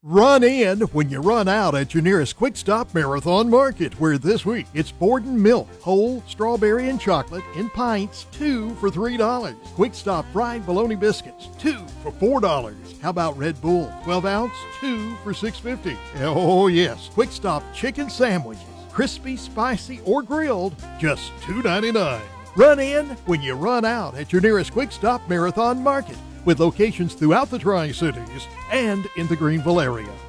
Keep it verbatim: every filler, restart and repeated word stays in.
Run in when you run out at your nearest Quick Stop Marathon Market, where this week it's Borden Milk, whole, strawberry, and chocolate in pints, two for three dollars. Quick Stop Fried Bologna Biscuits, two for four dollars. How about Red Bull, twelve ounce, two for six fifty. Oh yes, Quick Stop Chicken Sandwiches, crispy, spicy, or grilled, just two ninety-nine. Run in when you run out at your nearest Quick Stop Marathon Market, with locations throughout the Tri-Cities and in the Greenville area.